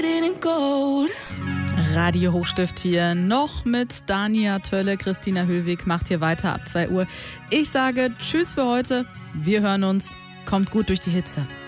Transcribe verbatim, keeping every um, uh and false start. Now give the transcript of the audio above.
Radio Hochstift hier noch mit Dania Tölle. Christina Hüllwig macht hier weiter ab zwei Uhr. Ich sage Tschüss für heute. Wir hören uns. Kommt gut durch die Hitze.